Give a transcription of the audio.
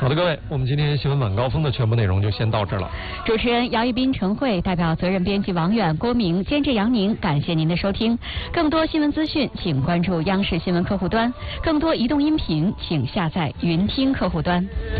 好的，各位，我们今天新闻晚高峰的全部内容就先到这儿了。 主持人姚一斌、陈慧，代表责任编辑王远、郭明，监制杨宁，感谢您的收听。更多新闻资讯，请关注央视新闻客户端；更多移动音频，请下载云听客户端。